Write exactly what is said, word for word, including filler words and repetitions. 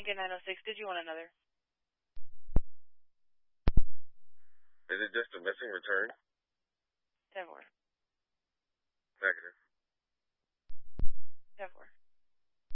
Lincoln nine oh six, did you want another? Is it just a missing return? ten four. Negative.